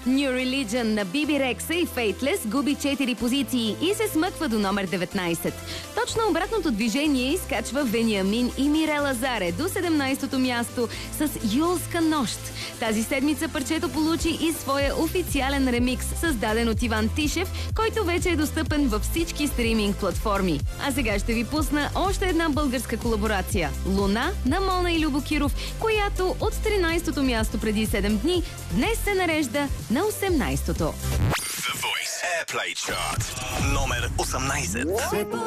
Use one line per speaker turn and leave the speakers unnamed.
New Religion на Биби Рекса и Faithless губи 4 позиции и се смъква до номер 19. Точно обратното движение изкачва Вениамин и Мирела Заре до 17-то място с Юлска нощ. Тази седмица парчето получи и своя официален ремикс, създаден от Иван Тишев, който вече е достъпен във всички стриминг платформи. А сега ще ви пусна още една българска колаборация – Луна на Мона и Любо Киров, която от 13-то място преди 7 дни днес се нарежда на 18-то.
The Voice Airplay Chart номер 18.